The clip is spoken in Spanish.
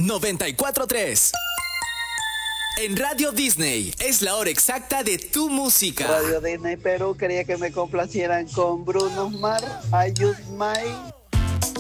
94.3. En Radio Disney es la hora exacta de tu música. Radio Disney Perú quería que me complacieran con Bruno Mars, I Use My